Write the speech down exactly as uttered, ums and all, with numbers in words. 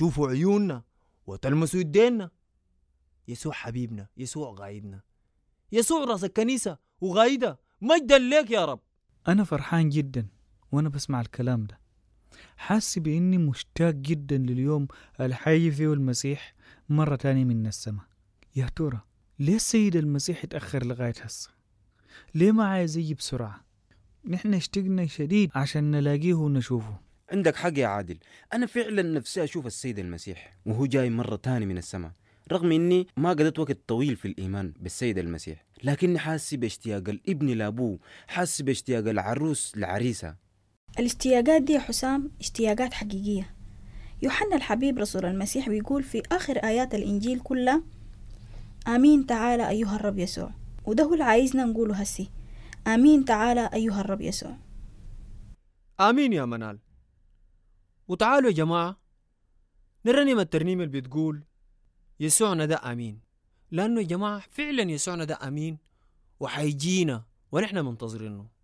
تشوفوا عيوننا وتلمسوا يدينا. يسوع حبيبنا، يسوع غايدنا، يسوع راس الكنيسة وغايدة. مجدا لك يا رب. أنا فرحان جدا وأنا بسمع الكلام ده، حاسس بإني مشتاق جدا لليوم الحي فيه المسيح مرة تاني من السماء. يا ترى ليه السيد المسيح اتأخر لغاية هسه؟ ليه ما عايز يجي بسرعة؟ نحن اشتقنا شديد عشان نلاقيه ونشوفه. عندك حق يا عادل، أنا فعلا نفسي أشوف السيد المسيح وهو جاي مرة تاني من السماء، رغم إني ما قضيت وقت طويل في الإيمان بالسيد المسيح، لكني حاسس باشتياق الابن لأبوه، حاسس باشتياق العروس لعريسها. الاشتياقات دي يا حسام اشتياقات حقيقية. يوحنا الحبيب رسول المسيح بيقول في آخر آيات الإنجيل كلها: آمين تعالى أيها الرب يسوع. وده هو اللي عايزنا نقوله هسي: آمين تعالى أيها الرب يسوع. آمين يا منال. وتعالوا يا جماعة نرنم الترنيمة اللي بتقول يسوعنا ده آمين، لأنه يا جماعة فعلا يسوعنا ده آمين وحيجينا ونحن منتظرينه.